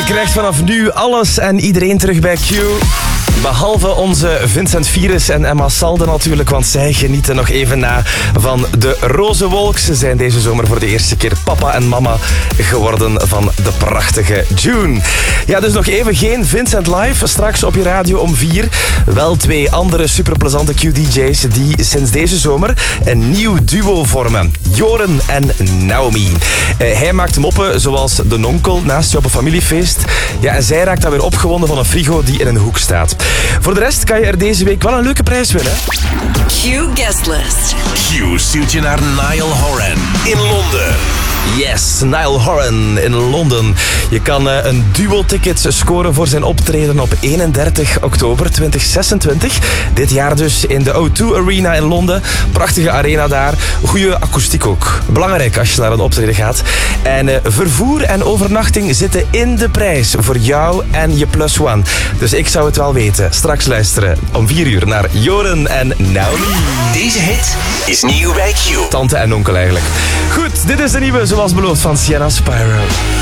Je krijgt vanaf nu alles en iedereen terug bij Q. Behalve onze Vincent Virus en Emma Salde natuurlijk, want zij genieten nog even na van de roze wolk. Ze zijn deze zomer voor de eerste keer papa en mama geworden van de prachtige June. Ja, dus nog even geen Vincent live, straks op je radio om 4. Wel 2 andere superplezante Q-DJ's die sinds deze zomer een nieuw duo vormen. Joren en Naomi. Hij maakt moppen zoals de nonkel naast je op een familiefeest. Ja, en zij raakt dan weer opgewonden van een frigo die in een hoek staat. Voor de rest kan je er deze week wel een leuke prijs winnen. Q Guestlist. Q stuurt je naar Niall Horan in Londen. Yes, Niall Horan in Londen. Je kan een duo-ticket scoren voor zijn optreden op 31 oktober 2026. Dit jaar dus in de O2 Arena in Londen. Prachtige arena daar. Goede akoestiek ook. Belangrijk als je naar een optreden gaat. En vervoer en overnachting zitten in de prijs voor jou en je plus one. Dus ik zou het wel weten. Straks luisteren om 4 uur naar Joren en Naomi. Deze hit is nieuw bij Q. Tante en onkel eigenlijk. Goed, dit is de nieuwe, zoals beloofd, van Sienna Spyro.